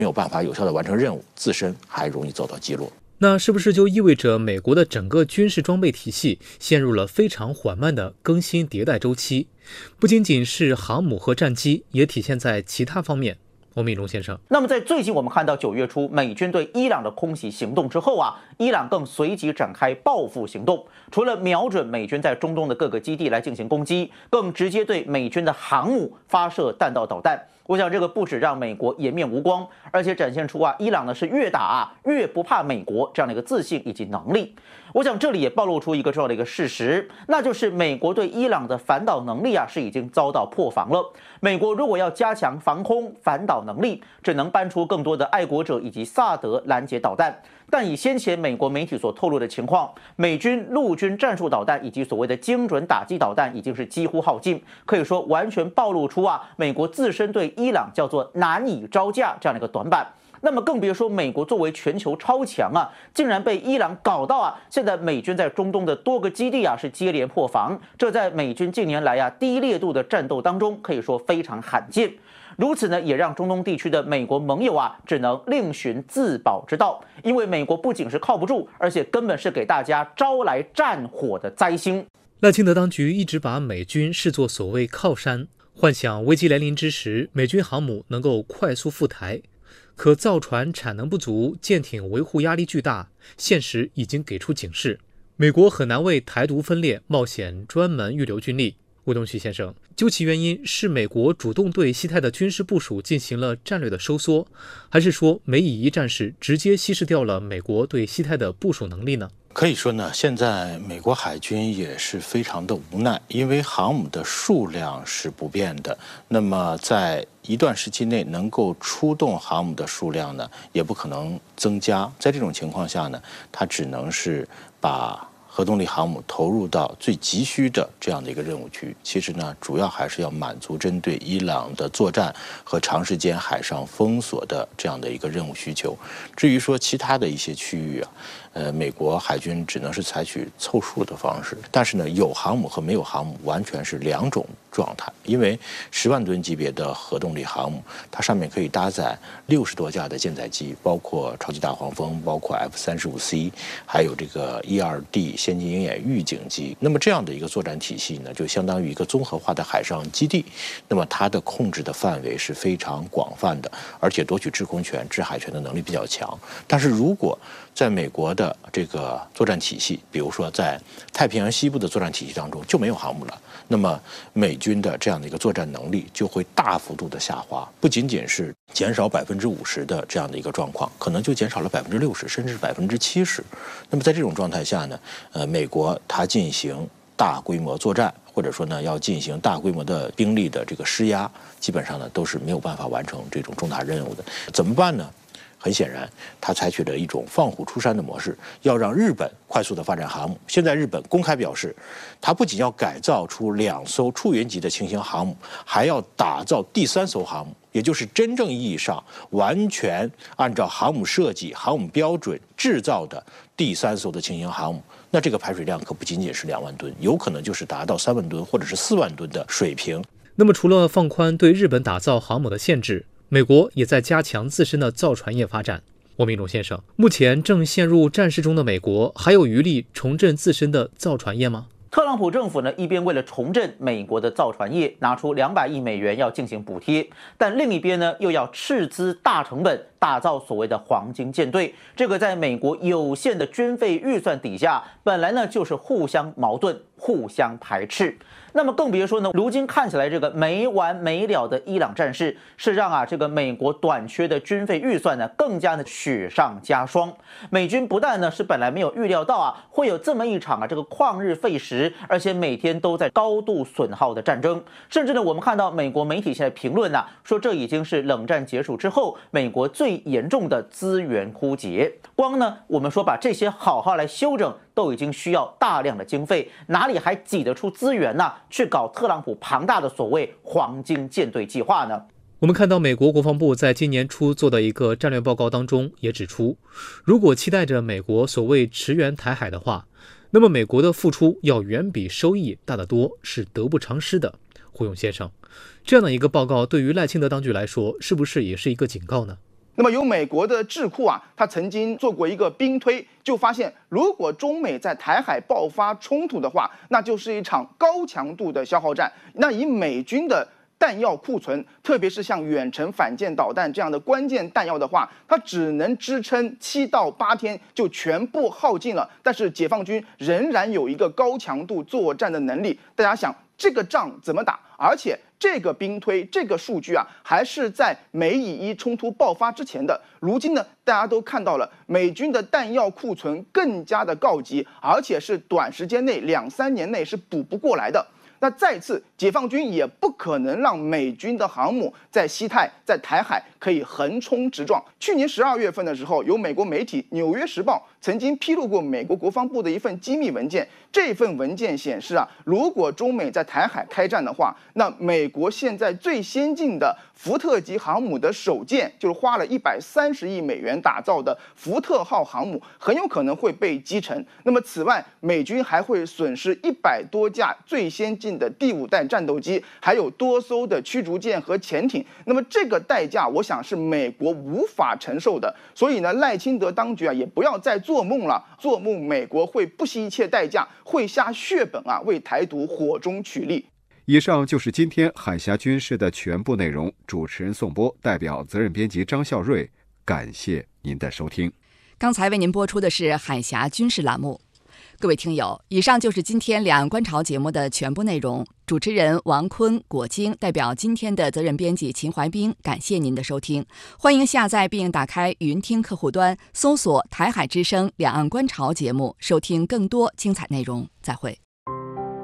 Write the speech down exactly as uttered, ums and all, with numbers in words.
没有办法有效地完成任务，自身还容易遭到击落。 那是不是就意味着美国的整个军事装备体系陷入了非常缓慢的更新迭代周期？不仅仅是航母和战机，也体现在其他方面。欧敏龙先生， 那么在最近我们看到九月初美军对伊朗的空袭行动之后啊，伊朗更随即展开报复行动，除了瞄准美军在中东的各个基地来进行攻击，更直接对美军的航母发射弹道导弹。我想这个不止让美国颜面无光，而且展现出啊，伊朗呢是越打啊越不怕美国这样的一个自信以及能力。我想这里也暴露出一个重要的一个事实，那就是美国对伊朗的反导能力啊是已经遭到破防了。美国如果要加强防空反导能力，只能搬出更多的爱国者以及萨德拦截导弹。但以先前美国媒体所透露的情况，美军陆军战术导弹以及所谓的精准打击导弹已经是几乎耗尽，可以说完全暴露出啊美国自身对伊朗叫做难以招架这样的一个短板。那么更别说美国作为全球超强啊，竟然被伊朗搞到啊，现在美军在中东的多个基地啊是接连破防，这在美军近年来啊低烈度的战斗当中可以说非常罕见。如此呢，也让中东地区的美国盟友啊只能另寻自保之道，因为美国不仅是靠不住，而且根本是给大家招来战火的灾星。 赖清德当局一直把美军视作所谓靠山，幻想危机来临之时，美军航母能够快速赴台。可造船产能不足，舰艇维护压力巨大，现实已经给出警示，美国很难为台独分裂冒险专门预留军力。魏东旭先生，究其原因，是美国主动对西太的军事部署进行了战略的收缩，还是说美以一战事直接稀释掉了美国对西太的部署能力呢？ 可以说呢，现在美国海军也是非常的无奈，因为航母的数量是不变的，那么在一段时期内能够出动航母的数量呢，也不可能增加。在这种情况下呢，它只能是把核动力航母投入到最急需的这样的一个任务区。其实呢，主要还是要满足针对伊朗的作战和长时间海上封锁的这样的一个任务需求。至于说其他的一些区域啊，呃，美国海军只能是采取凑数的方式。但是呢，有航母和没有航母完全是两种状态。因为十万吨级别的核动力航母，它上面可以搭载六十多架的舰载机，包括超级大黄蜂，包括 F 三十五 C， 还有这个 E 二 D 先进鹰眼预警机。那么这样的一个作战体系呢，就相当于一个综合化的海上基地。那么它的控制的范围是非常广泛的，而且夺取制空权、制海权的能力比较强。但是如果在美国的这个作战体系，比如说在太平洋西部的作战体系当中就没有航母了，那么美军的这样的一个作战能力就会大幅度的下滑，不仅仅是减少百分之五十的这样的一个状况，可能就减少了百分之六十，甚至百分之七十。那么在这种状态下呢，呃，美国它进行大规模作战，或者说呢要进行大规模的兵力的这个施压，基本上呢都是没有办法完成这种重大任务的。怎么办呢？很显然，他采取了一种放虎出山的模式，要让日本快速的发展航母。现在日本公开表示，他不仅要改造出两艘出云级的轻型航母，还要打造第三艘航母，也就是真正意义上完全按照航母设计、航母标准制造的第三艘的轻型航母。那这个排水量可不仅仅是两万吨，有可能就是达到三万吨或者是四万吨的水平。 那么，除了放宽对日本打造航母的限制，美国也在加强自身的造船业发展。汪明忠先生，目前正陷入战事中的美国，还有余力重振自身的造船业吗？ 特朗普政府呢，一边为了重振美国的造船业，拿出两百亿美元要进行补贴，但另一边呢，又要斥资大成本打造所谓的黄金舰队。这个在美国有限的军费预算底下，本来呢就是互相矛盾、互相排斥。那么更别说呢，如今看起来这个没完没了的伊朗战事，是让啊这个美国短缺的军费预算呢更加的雪上加霜。美军不但呢是本来没有预料到啊会有这么一场啊这个旷日费时，而且每天都在高度损耗的战争，甚至呢我们看到美国媒体现在评论啊说这已经是冷战结束之后美国最严重的资源枯竭。光呢我们说把这些好好来修整，都已经需要大量的经费，哪里还挤得出资源呢？去搞特朗普庞大的所谓黄金舰队计划呢？ 我们看到美国国防部在今年初做的一个战略报告当中也指出，如果期待着美国所谓驰援台海的话，那么美国的付出要远比收益大得多，是得不偿失的。胡勇先生，这样的一个报告对于赖清德当局来说，是不是也是一个警告呢？ 那么有美国的智库啊，他曾经做过一个兵推，就发现如果中美在台海爆发冲突的话，那就是一场高强度的消耗战。那以美军的弹药库存，特别是像远程反舰导弹这样的关键弹药的话，它只能支撑七到八天就全部耗尽了。但是解放军仍然有一个高强度作战的能力。大家想，这个仗怎么打？而且这个兵推这个数据啊，还是在美以伊冲突爆发之前的。如今呢，大家都看到了，美军的弹药库存更加的告急，而且是短时间内两三年内是补不过来的。那再次，解放军也不可能让美军的航母在西太、在台海可以横冲直撞。去年十二月份的时候，有美国媒体《纽约时报》曾经披露过美国国防部的一份机密文件。这份文件显示啊，如果中美在台海开战的话，那美国现在最先进的福特级航母的首舰，就是花了一百三十亿美元打造的福特号航母，很有可能会被击沉。那么此外，美军还会损失一百多架最先进的第五代战斗机，还有多艘的驱逐舰和潜艇。那么这个代价，我想是美国无法承受的。所以呢，赖清德当局啊，也不要再做梦了，做梦美国会不惜一切代价，会下血本啊，为台独火中取栗。 以上就是今天海峡军事的全部内容。主持人宋波，代表责任编辑张孝瑞，感谢您的收听。 刚才为您播出的是海峡军事栏目。各位听友，以上就是今天两岸观潮节目的全部内容。主持人王坤、果晶代表今天的责任编辑秦怀斌，感谢您的收听。欢迎下载并打开云听客户端，搜索台海之声两岸观潮节目，收听更多精彩内容。再会。